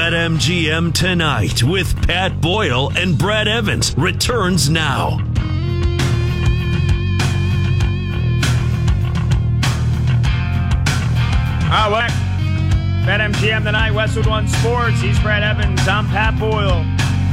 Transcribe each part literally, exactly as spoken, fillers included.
BetMGM Tonight with Pat Boyle and Brad Evans returns now. All right, BetMGM Tonight, Westwood One Sports. He's Brad Evans. I'm Pat Boyle.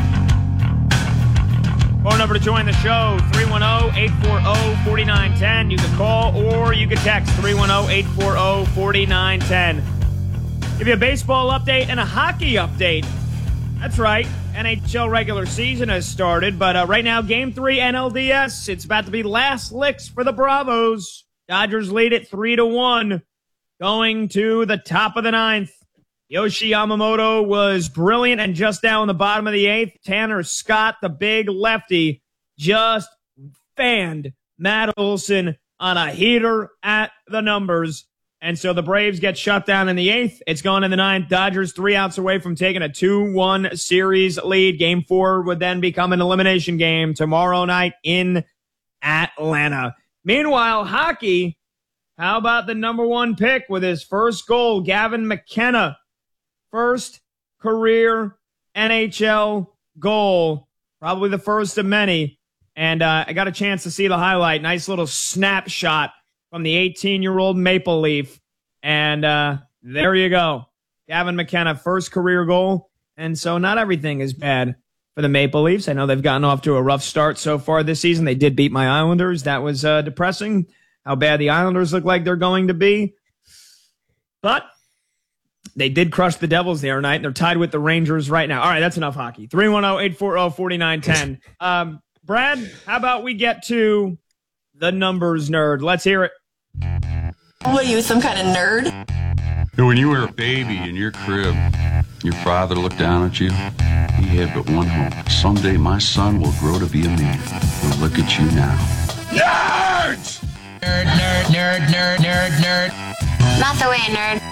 Phone number to join the show, three one zero, eight four zero, four nine one zero. You can call or you can text three one zero, eight four zero, four nine one zero. Give you a baseball update and a hockey update. That's right. N H L regular season has started, but uh, right now, Game three N L D S. It's about to be last licks for the Bravos. Dodgers lead it three to one, going to the top of the ninth. Yoshi Yamamoto was brilliant, and just down the bottom of the eighth, Tanner Scott, the big lefty, just fanned Matt Olson on a heater at the numbers. And so the Braves get shut down in the eighth. It's gone in the ninth. Dodgers three outs away from taking a two one series lead. Game four would then become an elimination game tomorrow night in Atlanta. Meanwhile, hockey, how about the number one pick with his first goal, Gavin McKenna? First career N H L goal, probably the first of many. And uh, I got a chance to see the highlight. Nice little snapshot from the eighteen-year-old Maple Leaf. And uh, there you go. Gavin McKenna, first career goal. And so not everything is bad for the Maple Leafs. I know they've gotten off to a rough start so far this season. They did beat my Islanders. That was uh, depressing, how bad the Islanders look like they're going to be. But they did crush the Devils the other night, and they're tied with the Rangers right now. All right, that's enough hockey. three one zero, eight four zero, four nine one zero. Um, Brad, how about we get to the numbers nerd? Let's hear it. What are you, some kind of nerd? When you were a baby in your crib, your father looked down at you. He had but one hope. Someday my son will grow to be a man. Well, look at you now. Nerds! Nerd, nerd, nerd, nerd, nerd, nerd. Not the way, nerd.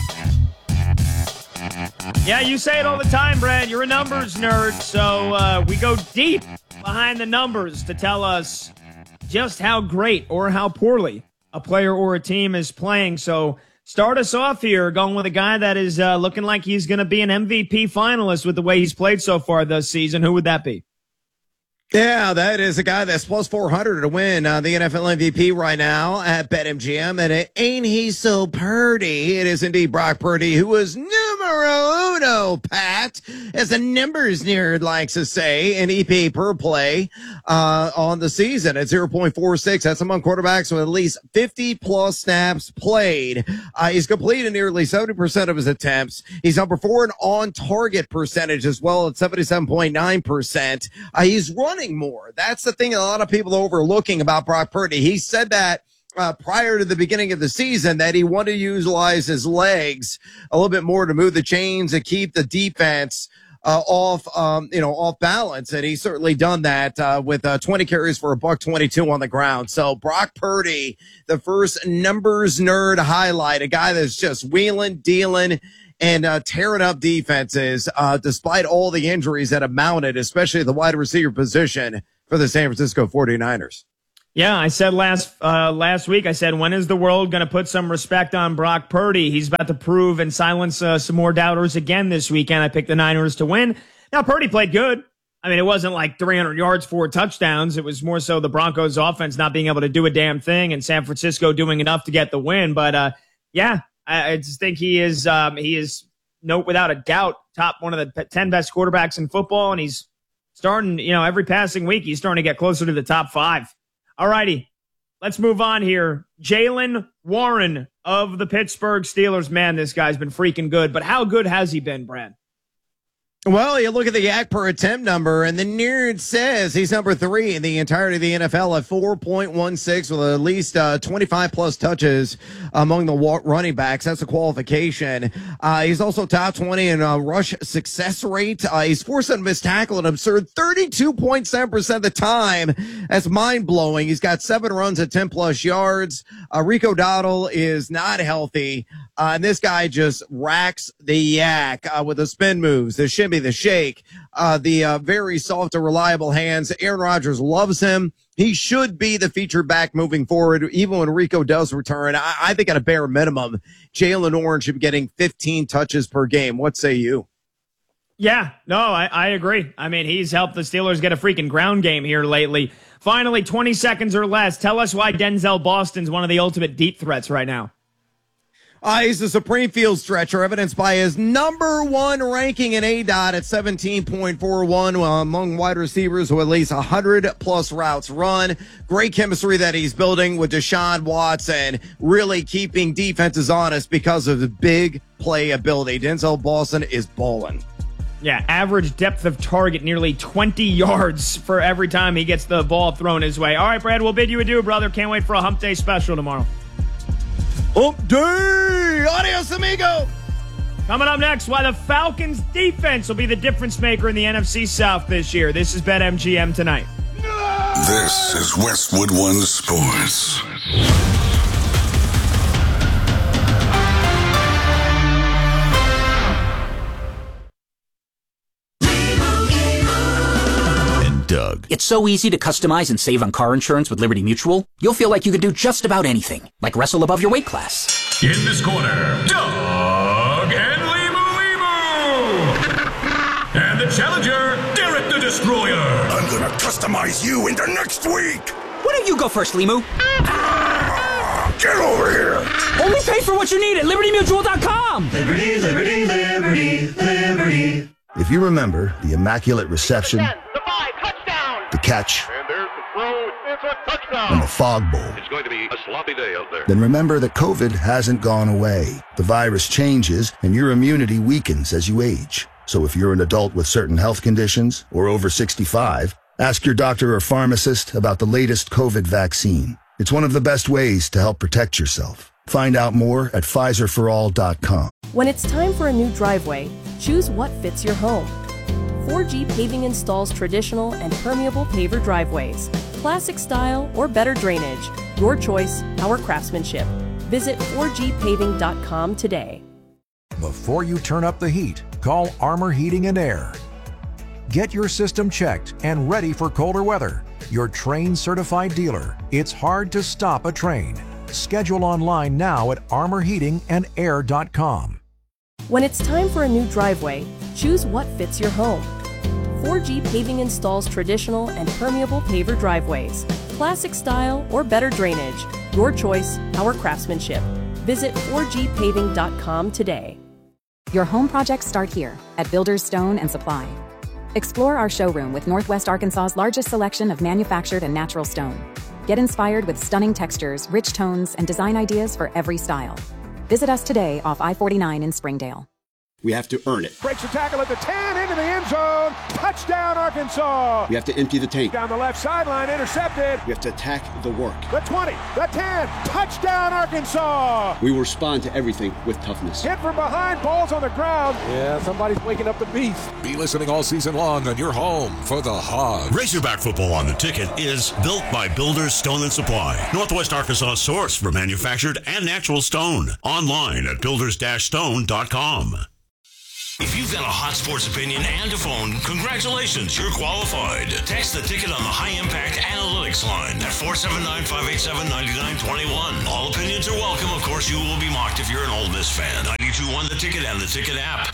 Yeah, you say it all the time, Brad. You're a numbers nerd, so uh, we go deep behind the numbers to tell us just how great or how poorly a player or a team is playing. So start us off here, going with a guy that is uh, looking like he's going to be an M V P finalist with the way he's played so far this season. Who would that be? Yeah, that is a guy that's plus four hundred to win uh, the N F L M V P right now at BetMGM. And it ain't he so purdy. It is indeed Brock Purdy, who was numero uno, Pat, as the numbers nerd likes to say, in E P A per play uh, on the season at zero point four six. That's among quarterbacks with at least fifty plus snaps played. Uh, he's completed nearly seventy percent of his attempts. He's number four in on-target percentage as well at seventy-seven point nine percent. Uh, he's running more. That's the thing a lot of people are overlooking about Brock Purdy. He said that uh, prior to the beginning of the season that he wanted to utilize his legs a little bit more to move the chains and keep the defense uh, off, um, you know, off balance. And he's certainly done that uh, with uh, twenty carries for a buck twenty-two on the ground. So Brock Purdy, the first numbers nerd highlight, a guy that's just wheeling, dealing, and uh, tearing up defenses, uh, despite all the injuries that have mounted, especially at the wide receiver position for the San Francisco forty-niners. Yeah, I said last uh, last week, I said, when is the world going to put some respect on Brock Purdy? He's about to prove and silence uh, some more doubters again this weekend. I picked the Niners to win. Now, Purdy played good. I mean, it wasn't like three hundred yards, four touchdowns. It was more so the Broncos offense not being able to do a damn thing and San Francisco doing enough to get the win. But, uh, yeah. I just think he is, um, he is, no, without a doubt, top one of the ten best quarterbacks in football, and he's starting, you know, every passing week, he's starting to get closer to the top five. All righty, let's move on here. Jaylen Warren of the Pittsburgh Steelers. Man, this guy's been freaking good, but how good has he been, Brad? Well, you look at the yak per attempt number, and the nerd says he's number three in the entirety of the N F L at four point one six with at least uh, twenty-five plus touches among the running backs. That's a qualification. Uh, he's also top twenty in uh, rush success rate. Uh, he's forced to miss tackle an absurd thirty-two point seven percent of the time. That's mind-blowing. He's got seven runs at ten plus yards. Uh, Rico Dowdle is not healthy. Uh, and this guy just racks the yak uh, with the spin moves, the shimmy, the shake, uh, the uh, very soft and reliable hands. Aaron Rodgers loves him. He should be the featured back moving forward, even when Rico does return. I, I think at a bare minimum, Jaylen Warren should be getting fifteen touches per game. What say you? Yeah, no, I, I agree. I mean, he's helped the Steelers get a freaking ground game here lately. Finally, twenty seconds or less. Tell us why Denzel Boston's one of the ultimate deep threats right now. Uh, he's a supreme field stretcher, evidenced by his number one ranking in A D O T at seventeen point four one uh, among wide receivers who at least one hundred plus routes run. Great chemistry that he's building with Deshaun Watson, really keeping defenses honest because of the big play ability. Denzel Boston is balling. Yeah, average depth of target, nearly twenty yards for every time he gets the ball thrown his way. All right, Brad, we'll bid you adieu, brother. Can't wait for a Hump Day special tomorrow. Hump Day! Adios, amigo! Coming up next, why the Falcons' defense will be the difference maker in the N F C South this year. This is BetMGM Tonight. This is Westwood One Sports. Doug. It's so easy to customize and save on car insurance with Liberty Mutual. You'll feel like you can do just about anything, like wrestle above your weight class. In this corner, Doug and Limu Limu. And the challenger, Derek the Destroyer. I'm gonna customize you into next week. Why don't you go first, Limu? Ah, get over here. Only pay for what you need at Liberty Mutual dot com. Liberty, Liberty, Liberty, Liberty. If you remember the Immaculate Reception, the five, touchdown. The catch, and there's the throw, it's a touchdown. And the Fog Bowl, it's going to be a sloppy day out there. Then remember that COVID hasn't gone away. The virus changes, and your immunity weakens as you age. So if you're an adult with certain health conditions or over sixty-five, ask your doctor or pharmacist about the latest COVID vaccine. It's one of the best ways to help protect yourself. Find out more at Pfizer for all dot com. When it's time for a new driveway, choose what fits your home. four G Paving installs traditional and permeable paver driveways, classic style or better drainage. Your choice, our craftsmanship. Visit four G paving dot com today. Before you turn up the heat, call Armor Heating and Air. Get your system checked and ready for colder weather. Your Trane certified dealer. It's hard to stop a Trane. Schedule online now at armor heating and air dot com. When it's time for a new driveway, choose what fits your home. four G Paving installs traditional and permeable paver driveways, classic style or better drainage. Your choice, our craftsmanship. Visit four G paving dot com today. Your home projects start here at Builders Stone and Supply. Explore our showroom with Northwest Arkansas's largest selection of manufactured and natural stone. Get inspired with stunning textures, rich tones, and design ideas for every style. Visit us today off I forty-nine in Springdale. We have to earn it. Breaks the tackle at the ten, into the end zone. Touchdown, Arkansas. We have to empty the tank. Down the left sideline, intercepted. We have to attack the work. The twenty, the ten, touchdown, Arkansas. We will respond to everything with toughness. Hit from behind, balls on the ground. Yeah, somebody's waking up the beast. Be listening all season long on your home for the Hogs. Razorback football on the ticket is built by Builders Stone and Supply. Northwest Arkansas source for manufactured and natural stone. Online at builders dash stone dot com. If you've got a hot sports opinion and a phone, congratulations, you're qualified. Text the ticket on the High Impact Analytics line at four seven nine, five eight seven, nine nine two one. All opinions are welcome. Of course, you will be mocked if you're an Ole Miss fan. ninety-two point one The Ticket and the Ticket app.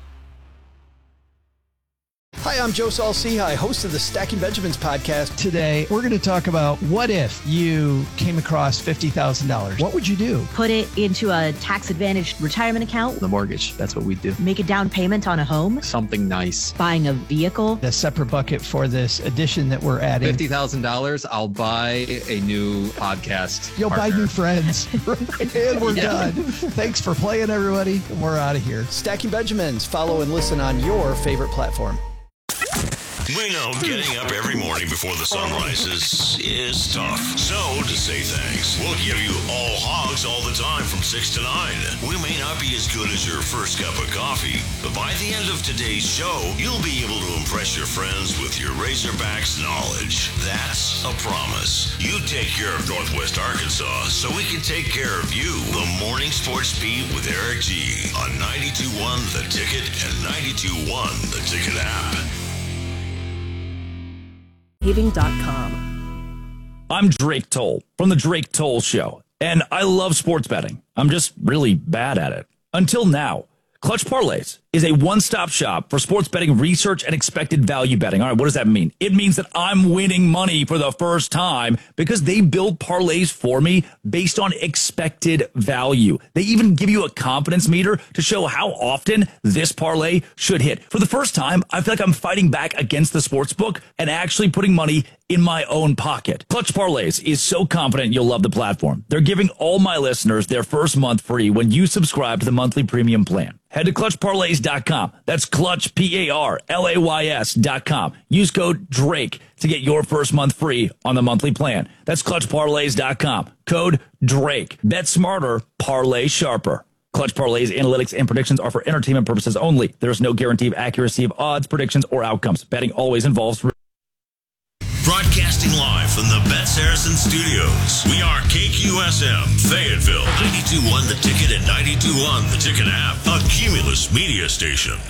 Hi, I'm Joe Saul-Sehy, host of the Stacking Benjamins podcast. Today, we're going to talk about what if you came across fifty thousand dollars. What would you do? Put it into a tax-advantaged retirement account. The mortgage, that's what we do. Make a down payment on a home. Something nice. Buying a vehicle. A separate bucket for this addition that we're adding. fifty thousand dollars, I'll buy a new podcast You'll partner. buy new friends. And we're yeah. done. Thanks for playing, everybody. We're out of here. Stacking Benjamins. Follow and listen on your favorite platform. We know getting up every morning before the sun rises is tough. So, to say thanks, we'll give you all hogs all the time from six to nine. We may not be as good as your first cup of coffee, but by the end of today's show, you'll be able to impress your friends with your Razorbacks knowledge. That's a promise. You take care of Northwest Arkansas so we can take care of you. The Morning Sports Beat with Eric G on ninety-two point one The Ticket and ninety-two point one The Ticket app. paving dot com. I'm Drake Toll from The Drake Toll Show, and I love sports betting. I'm just really bad at it. Until now. Clutch parlays, is a one-stop shop for sports betting research and expected value betting. All right, what does that mean? It means that I'm winning money for the first time because they build parlays for me based on expected value. They even give you a confidence meter to show how often this parlay should hit. For the first time, I feel like I'm fighting back against the sportsbook and actually putting money in my own pocket. Clutch Parlays is so confident you'll love the platform. They're giving all my listeners their first month free when you subscribe to the monthly premium plan. Head to clutch parlays dot com. That's Clutch, P A R L A Y S dot com. Use code DRAKE to get your first month free on the monthly plan. That's clutch parlays dot com. Code DRAKE. Bet smarter, parlay sharper. Clutch Parlays, analytics, and predictions are for entertainment purposes only. There is no guarantee of accuracy of odds, predictions, or outcomes. Betting always involves risk. Broadcasting live from the Bet Saracen Studios, we are K Q S M, Fayetteville, ninety-two point one The Ticket and ninety-two point one The Ticket app, a Cumulus media station.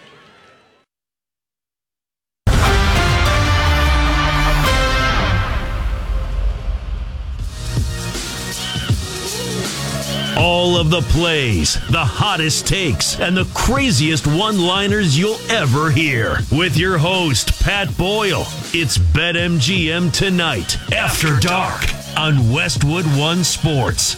All of the plays, the hottest takes, and the craziest one-liners you'll ever hear. With your host, Pat Boyle, it's BetMGM Tonight, After Dark, on Westwood One Sports.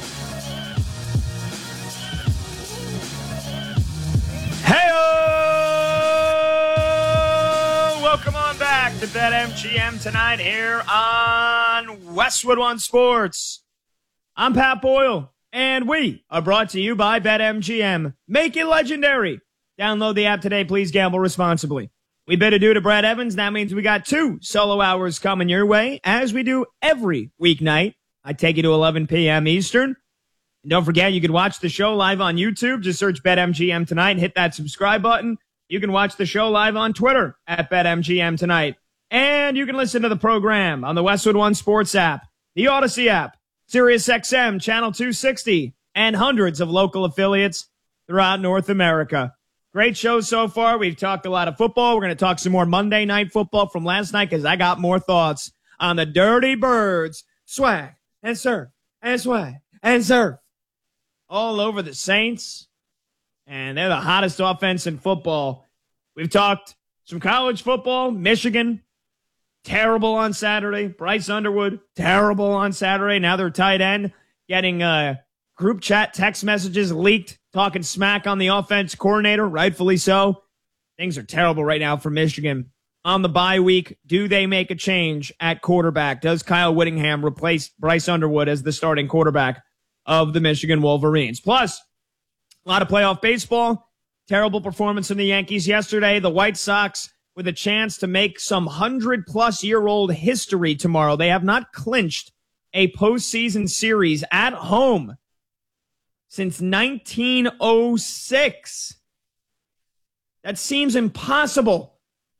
Hey-o! Welcome on back to BetMGM Tonight here on Westwood One Sports. I'm Pat Boyle. And we are brought to you by BetMGM. Make it legendary. Download the app today. Please gamble responsibly. We bid adieu to Brad Evans. That means we got two solo hours coming your way, as we do every weeknight. I take you to eleven p.m. Eastern. And don't forget, you can watch the show live on YouTube. Just search BetMGM Tonight and hit that subscribe button. You can watch the show live on Twitter at BetMGM Tonight. And you can listen to the program on the Westwood One Sports app, the Odyssey app, Sirius X M, Channel two sixty, and hundreds of local affiliates throughout North America. Great show so far. We've talked a lot of football. We're going to talk some more Monday Night Football from last night because I got more thoughts on the Dirty Birds. Swag and surf and swag and surf all over the Saints. And they're the hottest offense in football. We've talked some college football, Michigan. Terrible on Saturday. Bryce Underwood, terrible on Saturday. Now they're tight end, getting uh, group chat text messages leaked, talking smack on the offense coordinator, rightfully so. Things are terrible right now for Michigan. On the bye week, do they make a change at quarterback? Does Kyle Whittingham replace Bryce Underwood as the starting quarterback of the Michigan Wolverines? Plus, a lot of playoff baseball. Terrible performance from the Yankees yesterday. The White Sox with a chance to make some hundred-plus-year-old history tomorrow. They have not clinched a postseason series at home since nineteen oh six. That seems impossible.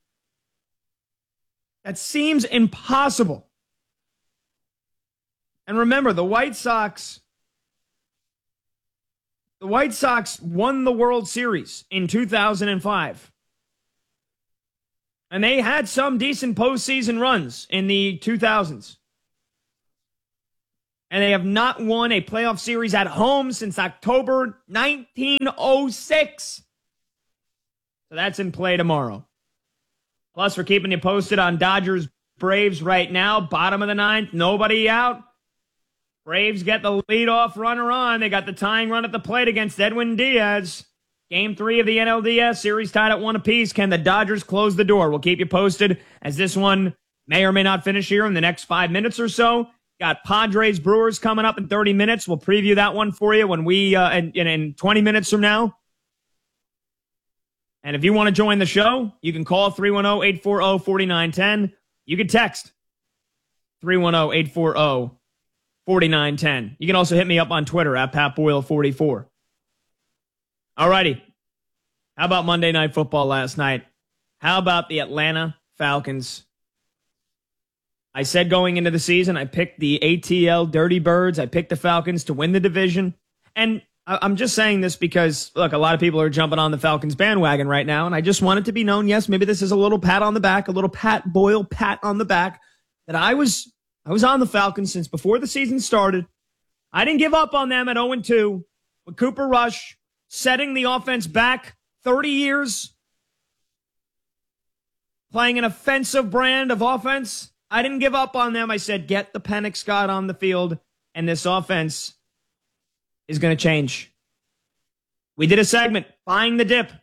That seems impossible. And remember, the White Sox, the White Sox won the World Series in two thousand five. And they had some decent postseason runs in the two thousands. And they have not won a playoff series at home since October nineteen oh six. So that's in play tomorrow. Plus, we're keeping you posted on Dodgers Braves right now. Bottom of the ninth, nobody out. Braves get the leadoff runner on. They got the tying run at the plate against Edwin Diaz. Game three of the N L D S series tied at one apiece. Can the Dodgers close the door? We'll keep you posted as this one may or may not finish here in the next five minutes or so. Got Padres Brewers coming up in thirty minutes. We'll preview that one for you when we uh, in, in twenty minutes from now. And if you want to join the show, you can call three one zero, eight four zero, four nine one zero. You can text three one zero, eight four zero, four nine one zero. You can also hit me up on Twitter at Pat Boyle forty-four. All righty. How about Monday Night Football last night? How about the Atlanta Falcons? I said going into the season, I picked the A T L Dirty Birds. I picked the Falcons to win the division. And I'm just saying this because, look, a lot of people are jumping on the Falcons bandwagon right now, and I just want it to be known, yes, maybe this is a little pat on the back, a little Pat Boyle pat on the back, that I was I was on the Falcons since before the season started. I didn't give up on them at oh and two with Cooper Rush setting the offense back thirty years playing an offensive brand of offense. I didn't give up on them. I said, get the Penix Scott on the field, and this offense is going to change. We did a segment, Buying the Dip.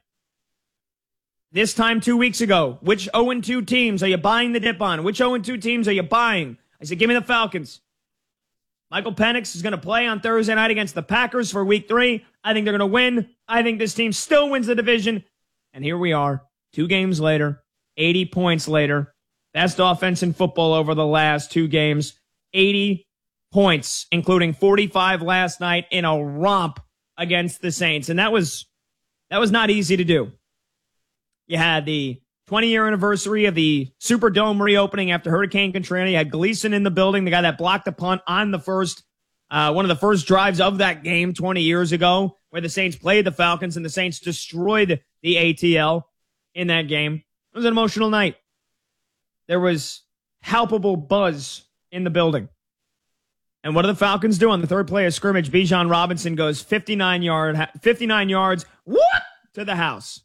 This time two weeks ago, which oh and two teams are you buying the dip on? Which oh and two teams are you buying? I said, give me the Falcons. Michael Penix is going to play on Thursday night against the Packers for week three. I think they're going to win. I think this team still wins the division. And here we are, two games later, eighty points later. Best offense in football over the last two games. eighty points, including forty-five last night in a romp against the Saints. And that was that was not easy to do. You had the twenty-year anniversary of the Superdome reopening after Hurricane Katrina. You had Gleason in the building, the guy that blocked the punt on the first, uh, one of the first drives of that game twenty years ago, where the Saints played the Falcons and the Saints destroyed the A T L in that game. It was an emotional night. There was palpable buzz in the building. And what do the Falcons do on the third play of scrimmage? Bijan Robinson goes fifty-nine yard, fifty-nine yards, what? To the house.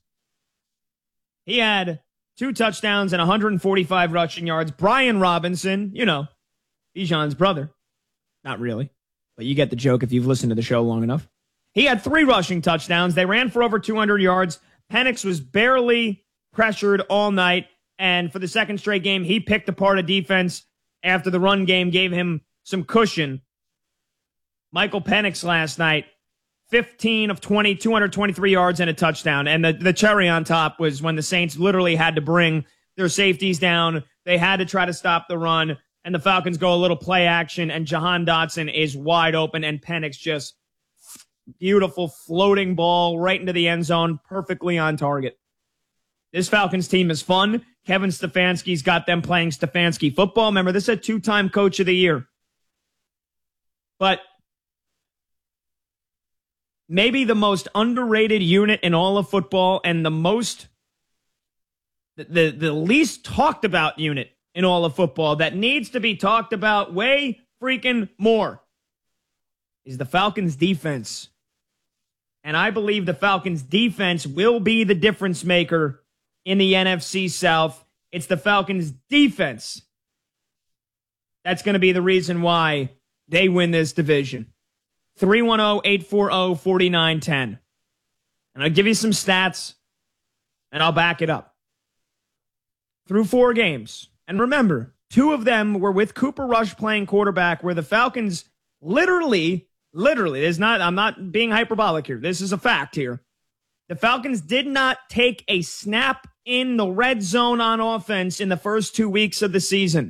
He had two touchdowns and one hundred forty-five rushing yards. Brian Robinson, you know, Bijan's brother. Not really, but you get the joke if you've listened to the show long enough. He had three rushing touchdowns. They ran for over two hundred yards. Penix was barely pressured all night. And for the second straight game, he picked apart a defense after the run game gave him some cushion. Michael Penix last night, fifteen of twenty, two hundred twenty-three yards and a touchdown. And the, the cherry on top was when the Saints literally had to bring their safeties down. They had to try to stop the run. And the Falcons go a little play action, and Jahan Dotson is wide open, and Penix just beautiful floating ball right into the end zone, perfectly on target. This Falcons team is fun. Kevin Stefanski's got them playing Stefanski football. Remember, this is a two-time coach of the year. But maybe the most underrated unit in all of football and the most, the, the, the least talked about unit in all of football that needs to be talked about way freaking more is the Falcons defense. And I believe the Falcons defense will be the difference maker in the N F C South. It's the Falcons defense that's going to be the reason why they win this division. three one zero, eight four zero, four nine one zero. And I'll give you some stats, and I'll back it up. Through four games. And remember, two of them were with Cooper Rush playing quarterback, where the Falcons literally, literally, there's not, I'm not being hyperbolic here. This is a fact here. The Falcons did not take a snap in the red zone on offense in the first two weeks of the season.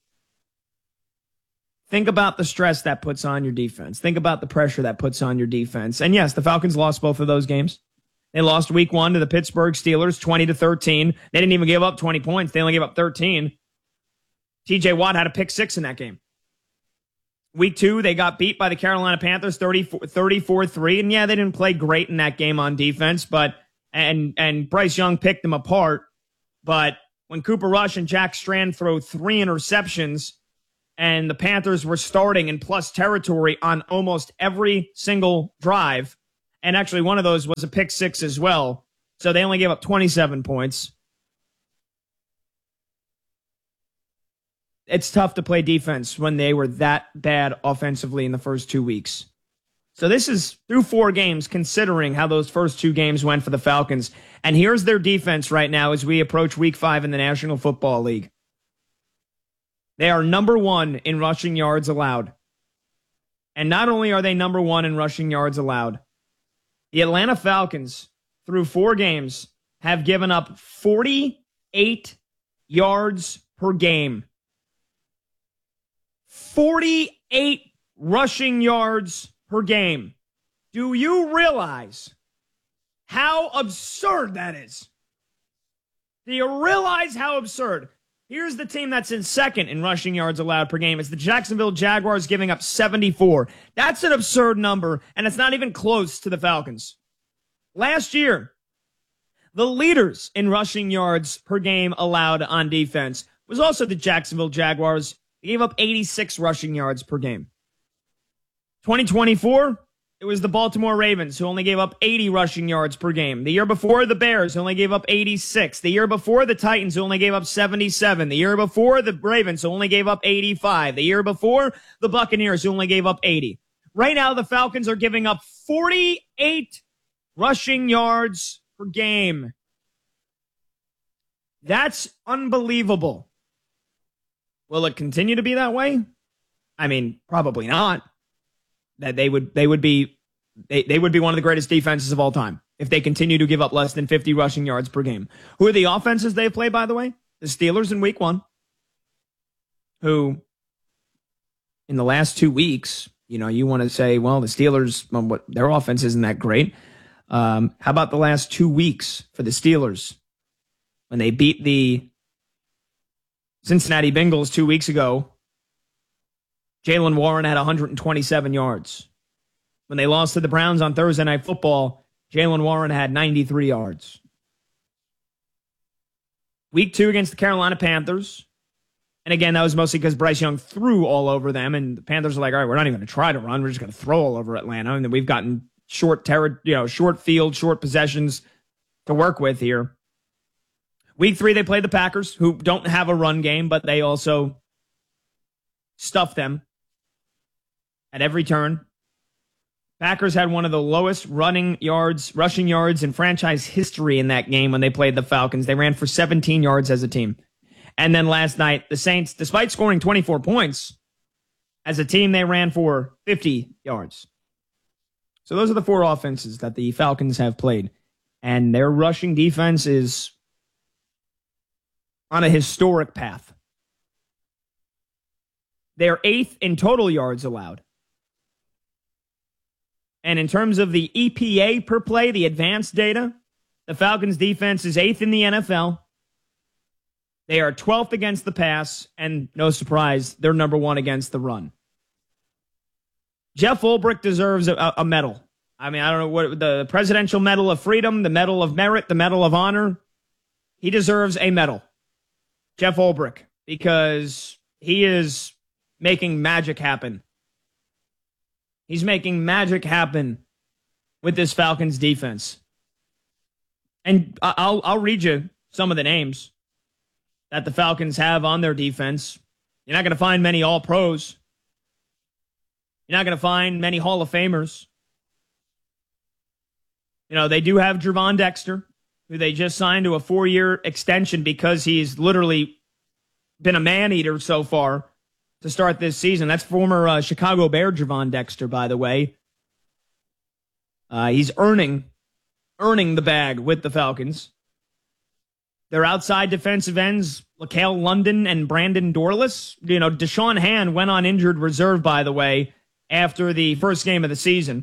Think about the stress that puts on your defense. Think about the pressure that puts on your defense. And yes, the Falcons lost both of those games. They lost week one to the Pittsburgh Steelers, twenty to thirteen. They didn't even give up twenty points. They only gave up thirteen. T J Watt had a pick six in that game. Week two, they got beat by the Carolina Panthers thirty-four three. And yeah, they didn't play great in that game on defense, but and and Bryce Young picked them apart. But when Cooper Rush and Jack Strand throw three interceptions, and the Panthers were starting in plus territory on almost every single drive, and actually one of those was a pick six as well, so they only gave up twenty-seven points. It's tough to play defense when they were that bad offensively in the first two weeks. So this is through four games, considering how those first two games went for the Falcons. And here's their defense right now as we approach week five in the National Football League. They are number one in rushing yards allowed. And not only are they number one in rushing yards allowed, the Atlanta Falcons, through four games, have given up forty-eight yards per game. forty-eight rushing yards per game. Do you realize how absurd that is? Do you realize how absurd? Here's the team that's in second in rushing yards allowed per game. It's the Jacksonville Jaguars, giving up seventy-four. That's an absurd number, and it's not even close to the Falcons. Last year, the leaders in rushing yards per game allowed on defense was also the Jacksonville Jaguars. They gave up eighty-six rushing yards per game. twenty twenty-four, it was the Baltimore Ravens, who only gave up eighty rushing yards per game. The year before, the Bears, who only gave up eighty-six. The year before, the Titans, who only gave up seventy-seven. The year before, the Ravens, who only gave up eighty-five. The year before, the Buccaneers, who only gave up eighty. Right now, the Falcons are giving up forty-eight rushing yards per game. That's unbelievable. Will it continue to be that way? I mean, probably not. That they would they would be they, they would be one of the greatest defenses of all time if they continue to give up less than fifty rushing yards per game. Who are the offenses they play, by the way? The Steelers in week one, who in the last two weeks, you know, you want to say, well, the Steelers, well, what, their offense isn't that great. Um, how about the last two weeks for the Steelers when they beat the Cincinnati Bengals two weeks ago? Jaylen Warren had one hundred twenty-seven yards. When they lost to the Browns on Thursday Night Football, Jaylen Warren had ninety-three yards. Week two against the Carolina Panthers. And again, that was mostly because Bryce Young threw all over them, and the Panthers are like, all right, we're not even going to try to run. We're just going to throw all over Atlanta. And then we've gotten short terror, you know, short field, short possessions to work with here. Week three, they played the Packers, who don't have a run game, but they also stuff them at every turn. Packers had one of the lowest running yards, rushing yards in franchise history in that game when they played the Falcons. They ran for seventeen yards as a team. And then last night, the Saints, despite scoring twenty-four points, as a team, they ran for fifty yards. So those are the four offenses that the Falcons have played. And their rushing defense is on a historic path. They're eighth in total yards allowed. And in terms of the E P A per play, the advanced data, the Falcons defense is eighth in the N F L. They are twelfth against the pass, and no surprise, they're number one against the run. Jeff Ulbrich deserves a, a medal. I mean, I don't know what the Presidential Medal of Freedom, the Medal of Merit, the Medal of Honor. He deserves a medal. Jeff Ulbrich, because he is making magic happen. He's making magic happen with this Falcons defense. And I'll I'll read you some of the names that the Falcons have on their defense. You're not going to find many All-Pros. You're not going to find many Hall of Famers. You know, they do have Gervon Dexter, who they just signed to a four-year extension because he's literally been a man-eater so far to start this season. That's former uh, Chicago Bear Gervon Dexter, by the way. Uh, he's earning, earning the bag with the Falcons. Their outside defensive ends, LaCale London and Brandon Dorlus. You know, Deshaun Hand went on injured reserve, by the way, after the first game of the season.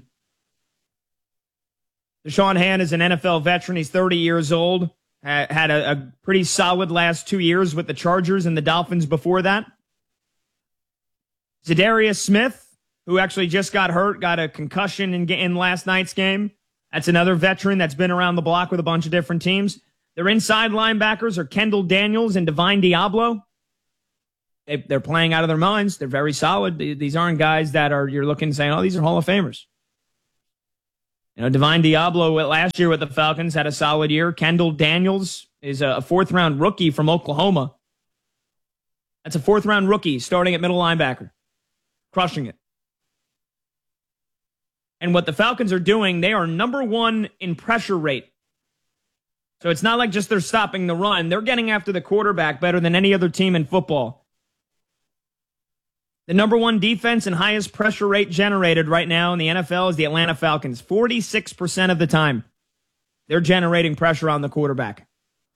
Deshaun Hand is an N F L veteran. He's thirty years old. Had a, a pretty solid last two years with the Chargers and the Dolphins before that. Za'Darius Smith, who actually just got hurt, got a concussion in, in last night's game. That's another veteran that's been around the block with a bunch of different teams. Their inside linebackers are Kendall Daniels and Divine Diablo. They, they're playing out of their minds. They're very solid. These aren't guys that are you're looking and saying, oh, these are Hall of Famers. You know, Divine Diablo last year with the Falcons had a solid year. Kendall Daniels is a fourth-round rookie from Oklahoma. That's a fourth-round rookie starting at middle linebacker. Crushing it. And what the Falcons are doing, they are number one in pressure rate. So it's not like just they're stopping the run. They're getting after the quarterback better than any other team in football. The number one defense and highest pressure rate generated right now in the N F L is the Atlanta Falcons. forty-six percent of the time, they're generating pressure on the quarterback.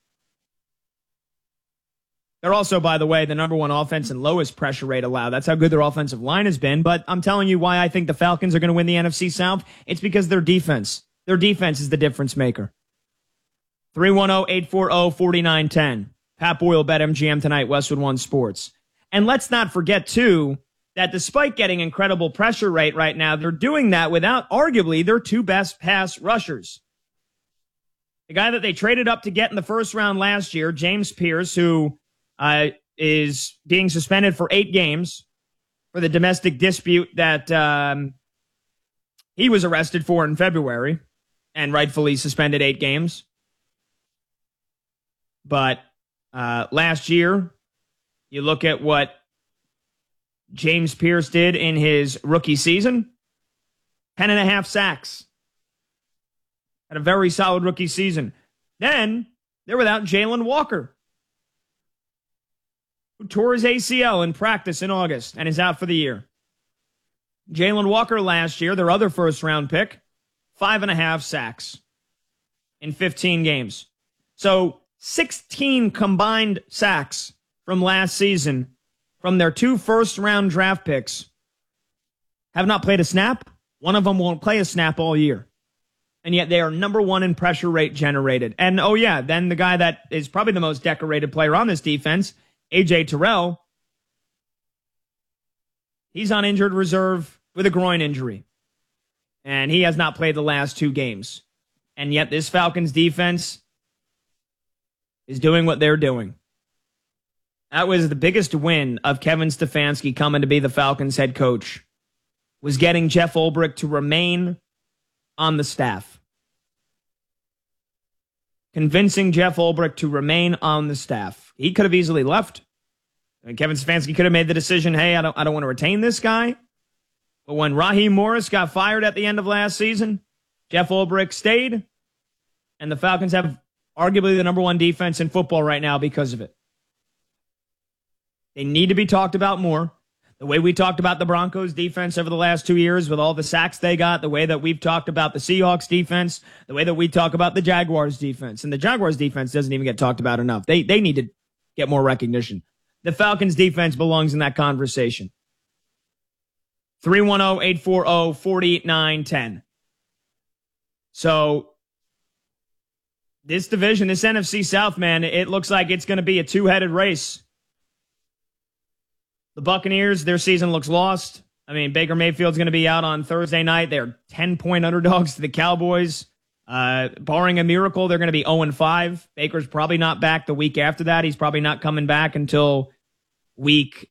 They're also, by the way, the number one offense and lowest pressure rate allowed. That's how good their offensive line has been. But I'm telling you why I think the Falcons are going to win the N F C South. It's because their defense. Their defense is the difference maker. three one zero, eight four zero, four nine one zero. Pat Boyle, BetMGM tonight, Westwood One Sports. And let's not forget, too, that despite getting incredible pressure rate right now, they're doing that without arguably their two best pass rushers. The guy that they traded up to get in the first round last year, James Pierce, who uh, is being suspended for eight games for the domestic dispute that um, he was arrested for in February and rightfully suspended eight games. But uh, last year, you look at what James Pierce did in his rookie season, ten and a half sacks. Had a very solid rookie season. Then they're without Jalen Walker, who tore his A C L in practice in August and is out for the year. Jalen Walker last year, their other first-round pick, five and a half sacks in fifteen games. So sixteen combined sacks from last season from their two first-round draft picks have not played a snap. One of them won't play a snap all year. And yet they are number one in pressure rate generated. And, oh, yeah, then the guy that is probably the most decorated player on this defense, A J Terrell, he's on injured reserve with a groin injury. And he has not played the last two games. And yet this Falcons defense is doing what they're doing. That was the biggest win of Kevin Stefanski coming to be the Falcons head coach, was getting Jeff Ulbrich to remain on the staff. Convincing Jeff Ulbrich to remain on the staff. He could have easily left. I mean, Kevin Stefanski could have made the decision, hey, I don't, I don't want to retain this guy. But when Raheem Morris got fired at the end of last season, Jeff Ulbrich stayed, and the Falcons have arguably the number one defense in football right now because of it. They need to be talked about more. The way we talked about the Broncos defense over the last two years with all the sacks they got, the way that we've talked about the Seahawks defense, the way that we talk about the Jaguars defense. And the Jaguars defense doesn't even get talked about enough. They they need to get more recognition. The Falcons defense belongs in that conversation. three one zero, eight four zero, four nine one zero. So this division, this N F C South, man, it looks like it's going to be a two-headed race. The Buccaneers, their season looks lost. I mean, Baker Mayfield's going to be out on Thursday night. They're ten-point underdogs to the Cowboys. Uh, barring a miracle, they're going to be oh and five. Baker's probably not back the week after that. He's probably not coming back until week,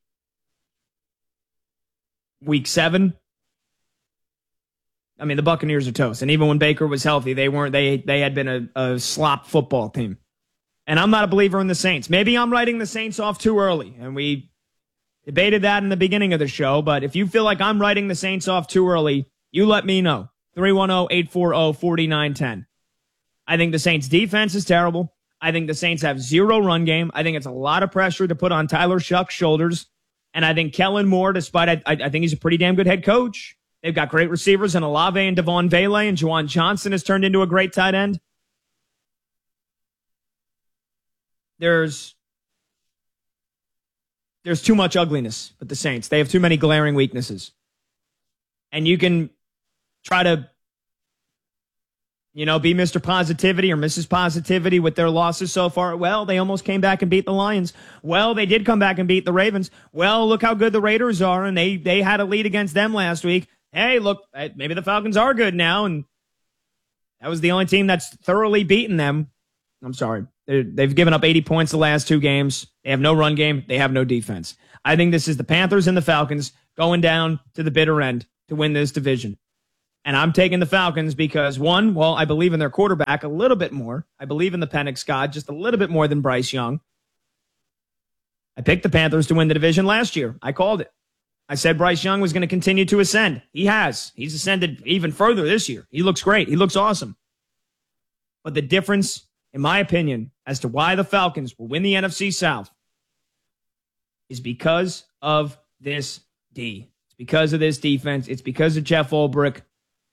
week seven. I mean, the Buccaneers are toast. And even when Baker was healthy, they weren't. They they had been a, a slop football team. And I'm not a believer in the Saints. Maybe I'm writing the Saints off too early, and we debated that in the beginning of the show, but if you feel like I'm writing the Saints off too early, you let me know. three one zero, eight four zero, four nine one zero. I think the Saints' defense is terrible. I think the Saints have zero run game. I think it's a lot of pressure to put on Tyler Shuck's shoulders. And I think Kellen Moore, despite I, I think he's a pretty damn good head coach. They've got great receivers in Olave and Devon Vele, and Juwan Johnson has turned into a great tight end. There's There's too much ugliness with the Saints. They have too many glaring weaknesses. And you can try to, you know, be Mister Positivity or Missus Positivity with their losses so far. Well, they almost came back and beat the Lions. Well, they did come back and beat the Ravens. Well, look how good the Raiders are, and they, they had a lead against them last week. Hey, look, maybe the Falcons are good now, and that was the only team that's thoroughly beaten them. I'm sorry. They've given up eighty points the last two games. They have no run game. They have no defense. I think this is the Panthers and the Falcons going down to the bitter end to win this division. And I'm taking the Falcons because, one, well, I believe in their quarterback a little bit more. I believe in the Penix God just a little bit more than Bryce Young. I picked the Panthers to win the division last year. I called it. I said Bryce Young was going to continue to ascend. He has. He's ascended even further this year. He looks great. He looks awesome. But the difference, in my opinion, as to why the Falcons will win the N F C South is because of this D. It's because of this defense. It's because of Jeff Ulbrich.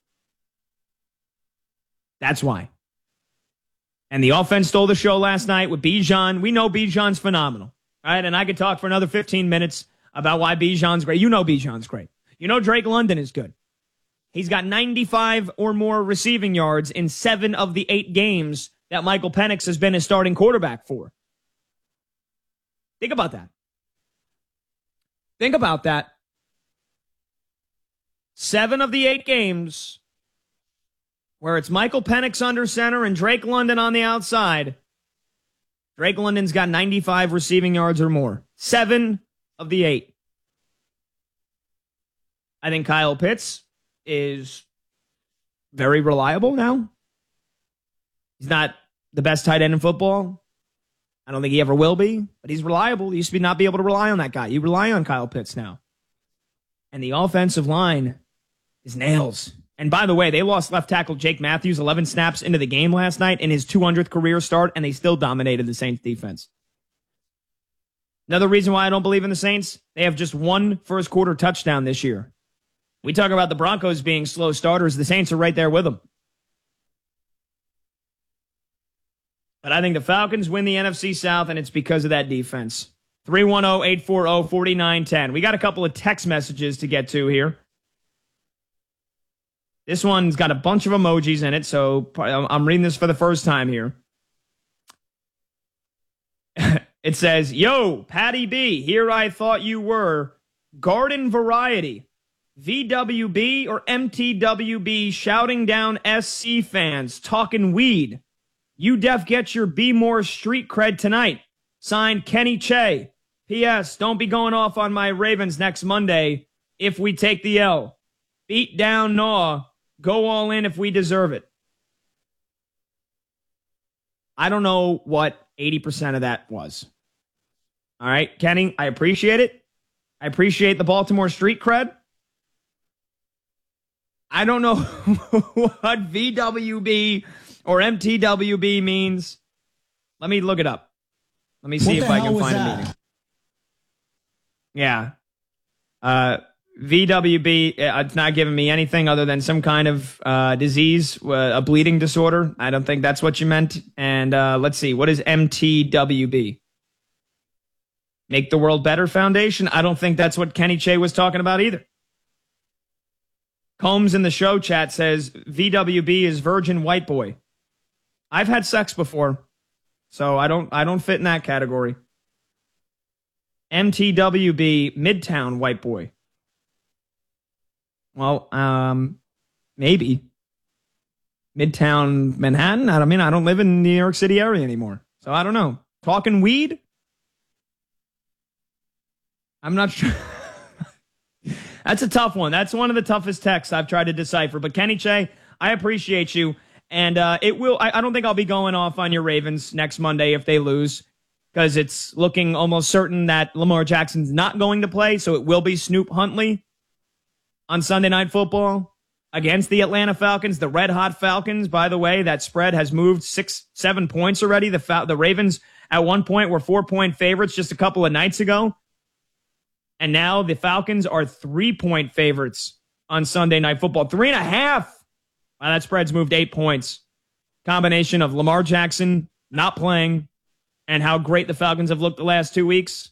That's why. And the offense stole the show last night with Bijan. We know Bijan's phenomenal, right? And I could talk for another fifteen minutes about why Bijan's great. You know Bijan's great. You know Drake London is good. He's got ninety-five or more receiving yards in seven of the eight games that Michael Penix has been his starting quarterback for. Think about that. Think about that. Seven of the eight games where it's Michael Penix under center and Drake London on the outside. Drake London's got ninety-five receiving yards or more. Seven of the eight. I think Kyle Pitts is very reliable now. He's not the best tight end in football. I don't think he ever will be, but he's reliable. He used to be not be able to rely on that guy. You rely on Kyle Pitts now. And the offensive line is nails. And by the way, they lost left tackle Jake Matthews eleven snaps into the game last night in his two hundredth career start, and they still dominated the Saints defense. Another reason why I don't believe in the Saints, they have just one first quarter touchdown this year. We talk about the Broncos being slow starters. The Saints are right there with them. But I think the Falcons win the N F C South, and it's because of that defense. three one zero, eight four zero, four nine one zero. We got a couple of text messages to get to here. This one's got a bunch of emojis in it, so I'm reading this for the first time here. It says, yo, Patty B, here I thought you were. Garden Variety. V W B or M T W B shouting down S C fans, talking weed. You def get your Be More street cred tonight. Signed, Kenny Che. P S. Don't be going off on my Ravens next Monday if we take the L. Beat down Gnaw. Go all in if we deserve it. I don't know what eighty percent of that was. All right, Kenny, I appreciate it. I appreciate the Baltimore street cred. I don't know what V W B or M T W B means. Let me look it up. Let me see if I can find a meaning. Yeah. Uh, V W B, it's not giving me anything other than some kind of uh, disease, uh, a bleeding disorder. I don't think that's what you meant. And uh, let's see, what is M T W B? Make the World Better Foundation? I don't think that's what Kenny Che was talking about either. Combs in the show chat says V W B is virgin white boy. I've had sex before, so I don't I don't fit in that category. M T W B, Midtown white boy. Well, um, maybe. Midtown Manhattan? I mean, I don't live in the New York City area anymore, so I don't know. Talking weed? I'm not sure. That's a tough one. That's one of the toughest texts I've tried to decipher. But Kenny Che, I appreciate you. And uh, it will. I, I don't think I'll be going off on your Ravens next Monday if they lose, because it's looking almost certain that Lamar Jackson's not going to play. So it will be Snoop Huntley on Sunday Night Football against the Atlanta Falcons, the Red Hot Falcons. By the way, that spread has moved six, seven points already. The Fal- the Ravens at one point were four-point favorites just a couple of nights ago. And now the Falcons are three-point favorites on Sunday Night Football. Three and a half. Wow, that spread's moved eight points. Combination of Lamar Jackson not playing and how great the Falcons have looked the last two weeks.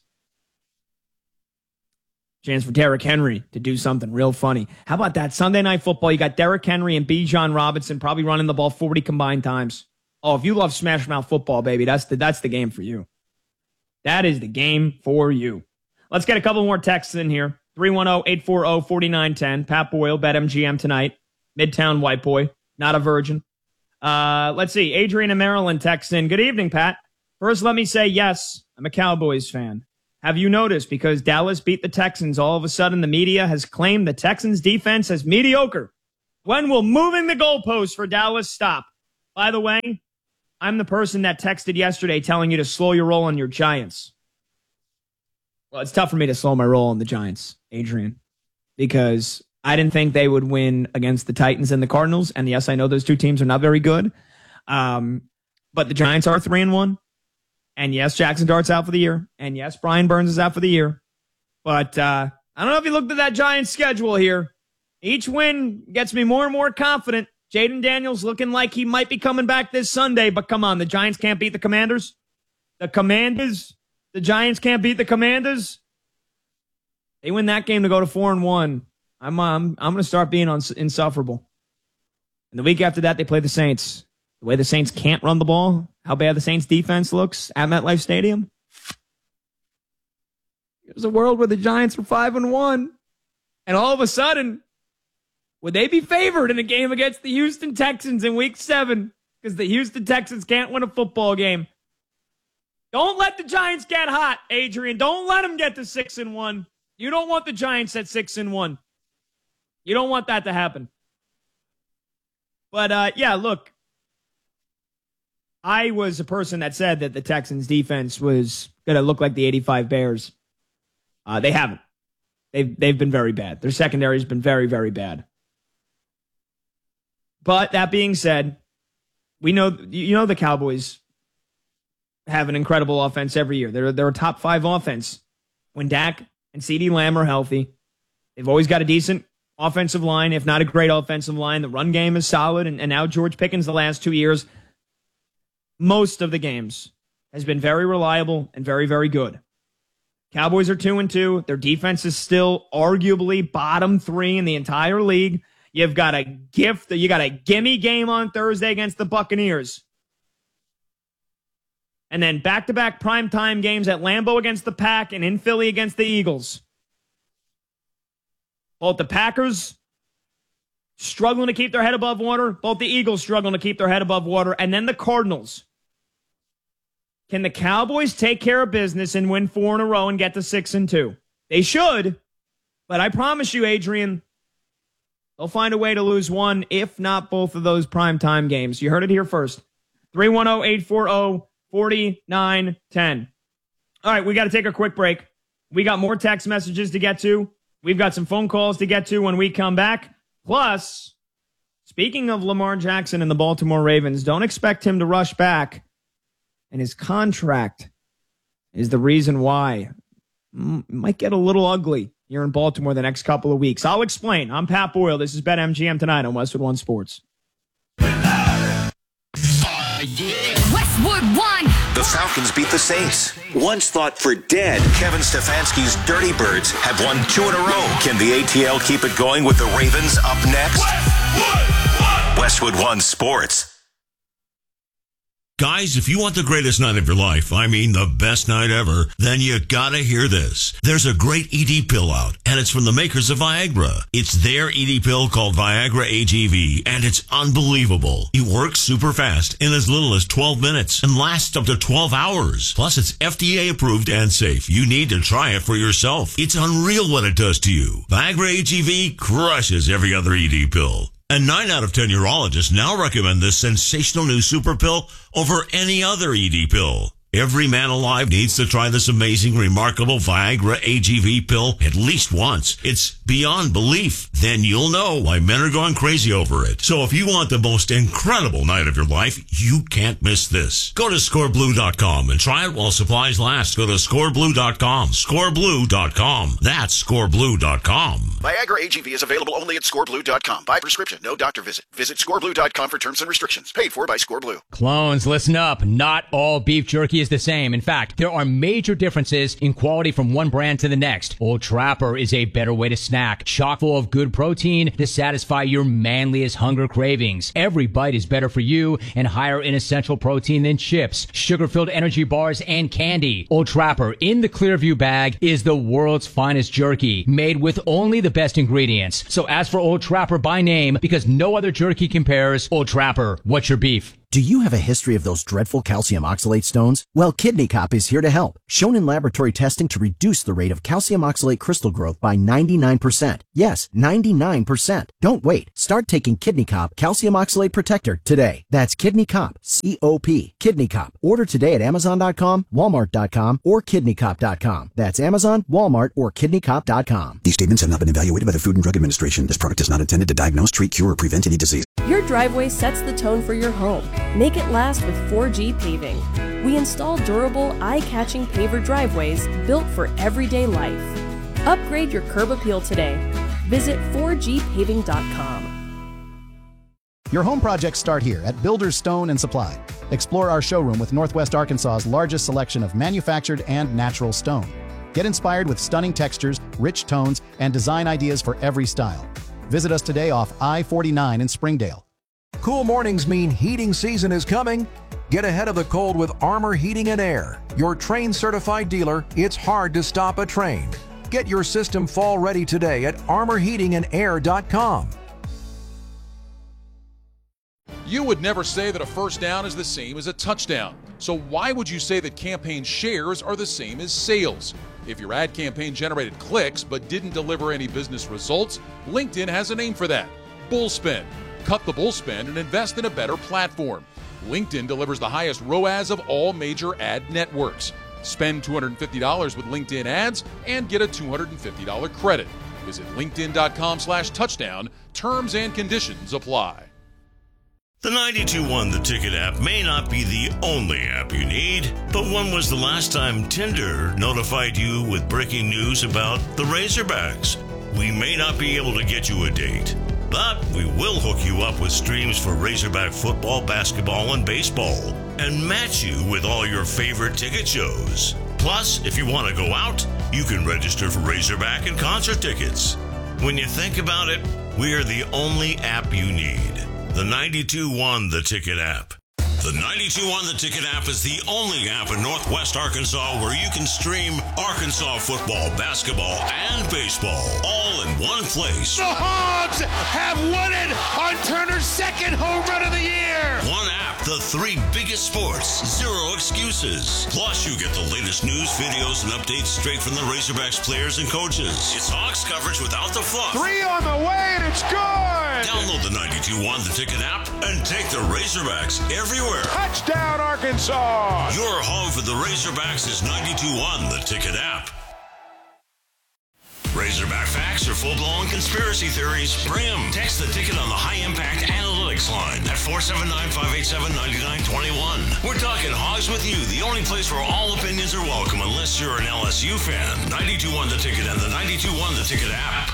Chance for Derrick Henry to do something real funny. How about that? Sunday Night Football, you got Derrick Henry and Bijan Robinson probably running the ball forty combined times. Oh, if you love Smash Mouth football, baby, that's the, that's the game for you. That is the game for you. Let's get a couple more texts in here. three one zero, eight four zero, four nine one zero. Pat Boyle, BetMGM tonight. Midtown white boy, not a virgin. Uh, let's see. Adrian in Maryland texts in. Good evening, Pat. First, let me say, yes, I'm a Cowboys fan. Have you noticed, because Dallas beat the Texans, all of a sudden the media has claimed the Texans defense as mediocre? When will moving the goalposts for Dallas stop? By the way, I'm the person that texted yesterday telling you to slow your roll on your Giants. Well, it's tough for me to slow my roll on the Giants, Adrian, because I didn't think they would win against the Titans and the Cardinals. And yes, I know those two teams are not very good. Um, but the Giants are three and one. And yes, Jackson Dart's out for the year. And yes, Brian Burns is out for the year. But uh, I don't know if you looked at that Giants schedule here. Each win gets me more and more confident. Jaden Daniels looking like he might be coming back this Sunday. But come on, the Giants can't beat the Commanders. The Commanders, the Giants can't beat the Commanders. They win that game to go to four and one. I'm um, I'm going to start being uns- insufferable. And the week after that, they play the Saints. The way the Saints can't run the ball, how bad the Saints defense looks at MetLife Stadium. There's a world where the Giants are five and one, and all of a sudden, would they be favored in a game against the Houston Texans in Week Seven? Because the Houston Texans can't win a football game. Don't let the Giants get hot, Adrian. Don't let them get to six and one. You don't want the Giants at six and one. You don't want that to happen. But, uh, yeah, look, I was a person that said that the Texans defense was going to look like the eighty-five Bears. Uh, they haven't. They've, they've been very bad. Their secondary has been very, very bad. But that being said, we know, you know, the Cowboys have an incredible offense every year. They're, they're a top five offense. When Dak and CeeDee Lamb are healthy, they've always got a decent offensive line, if not a great offensive line. The run game is solid, and, and now George Pickens the last two years, most of the games, has been very reliable and very, very good. Cowboys are two and two. Their defense is still arguably bottom three in the entire league. You've got a gift, you got a gimme game on Thursday against the Buccaneers. And then back-to-back primetime games at Lambeau against the Pack and in Philly against the Eagles. Both the Packers struggling to keep their head above water. Both the Eagles struggling to keep their head above water. And then the Cardinals. Can the Cowboys take care of business and win four in a row and get to six and two? They should. But I promise you, Adrian, they'll find a way to lose one, if not both of those primetime games. You heard it here first. three one zero, eight four zero, four nine one zero. All right, we got to take a quick break. We got more text messages to get to. We've got some phone calls to get to when we come back. Plus, speaking of Lamar Jackson and the Baltimore Ravens, don't expect him to rush back. And his contract is the reason why. M- might get a little ugly here in Baltimore the next couple of weeks. I'll explain. I'm Pat Boyle. This is BetMGM tonight on Westwood One Sports. Westwood One. The Falcons beat the Saints. Once thought for dead, Kevin Stefanski's Dirty Birds have won two in a row. Can the A T L keep it going with the Ravens up next? Westwood One, Westwood One Sports. Guys, if you want the greatest night of your life, I mean the best night ever, then you gotta hear this. There's a great E D pill out, and it's from the makers of Viagra. It's their E D pill called Viagra A G V, and it's unbelievable. It works super fast in as little as twelve minutes and lasts up to twelve hours. Plus, it's F D A approved and safe. You need to try it for yourself. It's unreal what it does to you. Viagra A G V crushes every other E D pill. And nine out of ten urologists now recommend this sensational new super pill over any other E D pill. Every man alive needs to try this amazing, remarkable Viagra A G V pill at least once. It's beyond belief. Then you'll know why men are going crazy over it. So if you want the most incredible night of your life, you can't miss this. Go to score blue dot com and try it while supplies last. Go to score blue dot com. score blue dot com. That's score blue dot com. Viagra A G V is available only at score blue dot com. By prescription, no doctor visit. Visit score blue dot com for terms and restrictions. Paid for by ScoreBlue. Clones, listen up. Not all beef jerky is the same. In fact, there are major differences in quality from one brand to the next. Old Trapper is a better way to snack, chock full of good protein to satisfy your manliest hunger cravings. Every bite is better for you and higher in essential protein than chips, sugar-filled energy bars, and candy. Old Trapper in the Clearview bag is the world's finest jerky, made with only the best ingredients. So ask for Old Trapper by name because no other jerky compares. Old Trapper, what's your beef? Do you have a history of those dreadful calcium oxalate stones? Well, Kidney Cop is here to help. Shown in laboratory testing to reduce the rate of calcium oxalate crystal growth by ninety-nine percent. Yes, ninety-nine percent. Don't wait. Start taking Kidney Cop Calcium Oxalate Protector today. That's Kidney Cop, C O P, Kidney Cop. Order today at amazon dot com, walmart dot com, or kidney cop dot com. That's Amazon, Walmart, or kidney cop dot com. These statements have not been evaluated by the Food and Drug Administration. This product is not intended to diagnose, treat, cure, or prevent any disease. Your driveway sets the tone for your home. Make it last with four G Paving. We install durable, eye-catching paver driveways built for everyday life. Upgrade your curb appeal today. Visit four G paving dot com. Your home projects start here at Builders Stone and Supply. Explore our showroom with Northwest Arkansas's largest selection of manufactured and natural stone. Get inspired with stunning textures, rich tones, and design ideas for every style. Visit us today off I forty-nine in Springdale. Cool mornings mean heating season is coming. Get ahead of the cold with Armor Heating and Air. Your Train certified dealer, it's hard to stop a train. Get your system fall ready today at armor heating and air dot com. You would never say that a first down is the same as a touchdown. So why would you say that campaign shares are the same as sales? If your ad campaign generated clicks but didn't deliver any business results, LinkedIn has a name for that: bullspin. cut the bull spend, and invest in a better platform. LinkedIn delivers the highest R O A S of all major ad networks. Spend two hundred fifty dollars with LinkedIn ads and get a two hundred fifty dollars credit. Visit linkedin.com slash touchdown. Terms and conditions apply. The ninety-two one The Ticket app may not be the only app you need, but when was the last time Tinder notified you with breaking news about the Razorbacks? We may not be able to get you a date, but we will hook you up with streams for Razorback football, basketball, and baseball, and match you with all your favorite ticket shows. Plus, if you want to go out, you can register for Razorback and concert tickets. When you think about it, we are the only app you need. The ninety-two one The Ticket app. The ninety-two one The Ticket app is the only app in Northwest Arkansas where you can stream Arkansas football, basketball, and baseball all in one place. The Hogs have won it on Turner's second home run of the year. One app, the three biggest sports, zero excuses. Plus, you get the latest news, videos, and updates straight from the Razorbacks players and coaches. It's Hogs coverage without the fluff. Three on the way, and it's good. Download the ninety-two one The Ticket app and take the Razorbacks everywhere. Touchdown, Arkansas! Your home for the Razorbacks is ninety-two one The Ticket app. Razorback facts or full-blown conspiracy theories? Bring them. Text the Ticket on the high-impact analytics line at four seven nine, five eight seven, nine nine two one. We're talking Hogs with you, the only place where all opinions are welcome unless you're an L S U fan. ninety-two one The Ticket and the ninety-two one The Ticket app.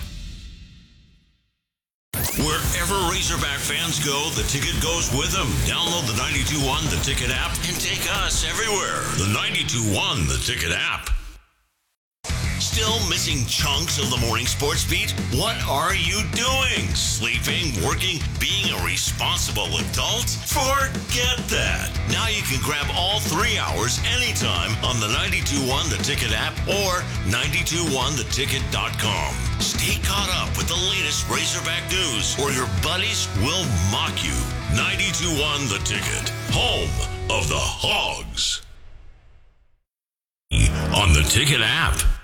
Wherever Razorback fans go, the Ticket goes with them. Download the ninety-two one The Ticket app and take us everywhere. The ninety-two one The Ticket app. Still missing chunks of the morning sports beat? What are you doing? Sleeping, working, being a responsible adult? Forget that. Now you can grab all three hours anytime on the ninety-two one The Ticket app or nine two one the ticket dot com. Stay caught up with the latest Razorback news or your buddies will mock you. ninety-two one The Ticket, home of the Hogs. On the Ticket app.